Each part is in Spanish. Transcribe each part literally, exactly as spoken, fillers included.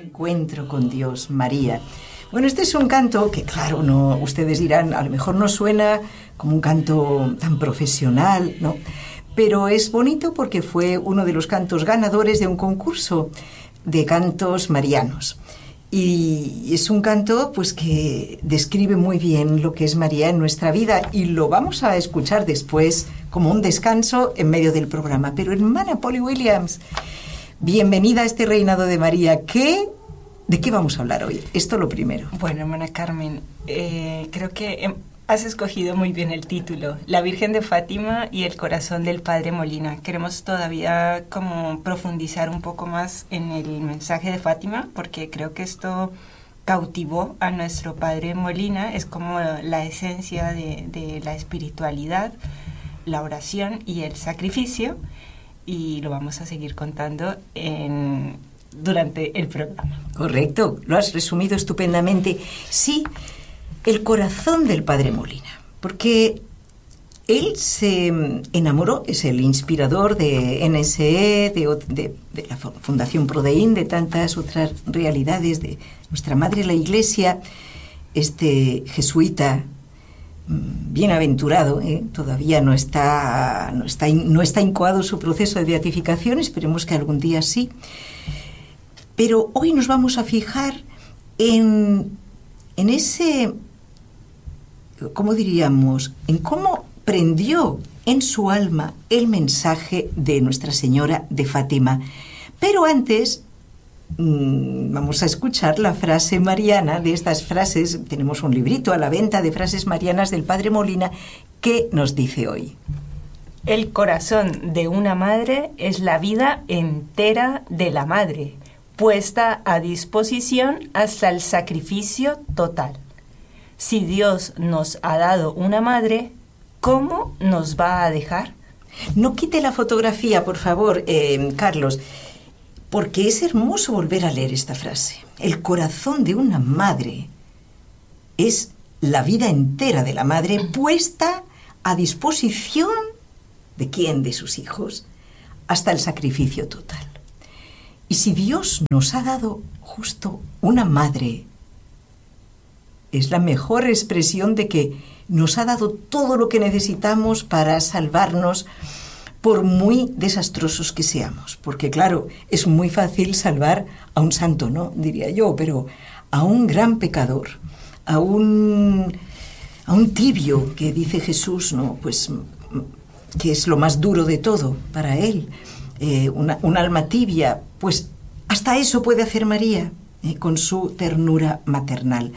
Encuentro con Dios, María. Bueno, este es un canto que, claro, no, ustedes dirán, a lo mejor no suena como un canto tan profesional, ¿no? Pero es bonito porque fue uno de los cantos ganadores de un concurso de cantos marianos. Y es un canto, pues, que describe muy bien lo que es María en nuestra vida, y lo vamos a escuchar después como un descanso en medio del programa. Pero, hermana Polly Williams, bienvenida a este reinado de María. ¿Qué, ¿De qué vamos a hablar hoy? Esto lo primero. Bueno, hermana Carmen, eh, creo que has escogido muy bien el título, La Virgen de Fátima y el corazón del Padre Molina. Queremos todavía como profundizar un poco más en el mensaje de Fátima, porque creo que esto cautivó a nuestro Padre Molina. Es como la esencia de, de la espiritualidad, la oración y el sacrificio, y lo vamos a seguir contando en, durante el programa. Correcto, lo has resumido estupendamente. Sí, el corazón del Padre Molina, porque él se enamoró, es el inspirador de N S E, de, de, de la Fundación Prodeín, de tantas otras realidades, de nuestra Madre la Iglesia, este jesuita bienaventurado, ¿eh? todavía no está, no, está, no está incoado su proceso de beatificación, esperemos que algún día sí. Pero hoy nos vamos a fijar en, en ese, ¿cómo diríamos?, en cómo prendió en su alma el mensaje de Nuestra Señora de Fátima. Pero antes mmm, vamos a escuchar la frase mariana de estas frases. Tenemos un librito a la venta de frases marianas del Padre Molina que nos dice hoy: el corazón de una madre es la vida entera de la madre, puesta a disposición hasta el sacrificio total. Si Dios nos ha dado una madre, ¿cómo nos va a dejar? No quite la fotografía, por favor, eh, Carlos, porque es hermoso volver a leer esta frase. El corazón de una madre es la vida entera de la madre, puesta a disposición ¿de quién? De sus hijos, hasta el sacrificio total. Y si Dios nos ha dado justo una madre, es la mejor expresión de que nos ha dado todo lo que necesitamos para salvarnos, por muy desastrosos que seamos. Porque claro, es muy fácil salvar a un santo, ¿no?, diría yo, pero a un gran pecador, a un, a un tibio, que dice Jesús, ¿no?, pues que es lo más duro de todo para él, eh, una, un alma tibia, pues hasta eso puede hacer María, eh, con su ternura maternal.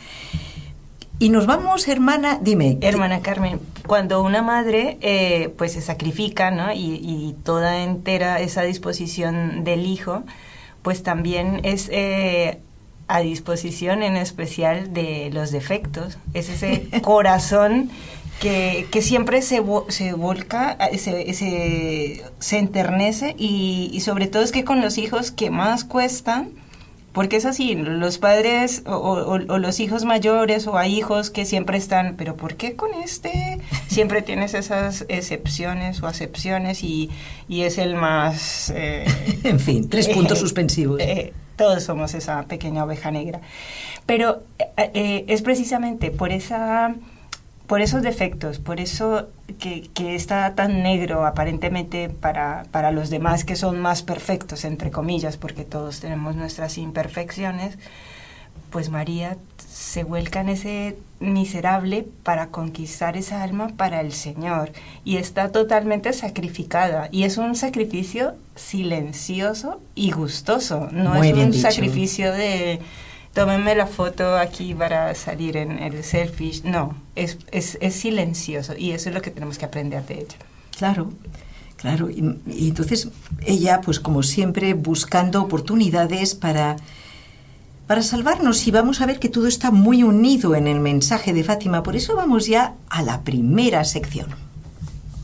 Y nos vamos, hermana, dime. Hermana Carmen, cuando una madre eh, pues se sacrifica, ¿no?, y, y toda entera esa disposición del hijo, pues también es eh, a disposición en especial de los defectos. Es ese corazón que, que siempre se, se volca, se, se, se enternece, y, y sobre todo es que con los hijos que más cuestan. Porque es así, los padres o, o, o los hijos mayores, o hay hijos que siempre están, pero ¿por qué con este? Siempre tienes esas excepciones o acepciones, y, y es el más... Eh, en fin, tres puntos eh, suspensivos. Eh, todos somos esa pequeña oveja negra. Pero eh, eh, es precisamente por esa... por esos defectos, por eso que, que está tan negro aparentemente para, para los demás, que son más perfectos, entre comillas, porque todos tenemos nuestras imperfecciones, pues María se vuelca en ese miserable para conquistar esa alma para el Señor, y está totalmente sacrificada, y es un sacrificio silencioso y gustoso, no Muy es un dicho. Sacrificio de... tómenme la foto aquí para salir en el selfie. No, es, es, es silencioso, y eso es lo que tenemos que aprender de ella. Claro, claro. Y, y entonces ella, pues como siempre, buscando oportunidades para, para salvarnos. Y vamos a ver que todo está muy unido en el mensaje de Fátima. Por eso vamos ya a la primera sección.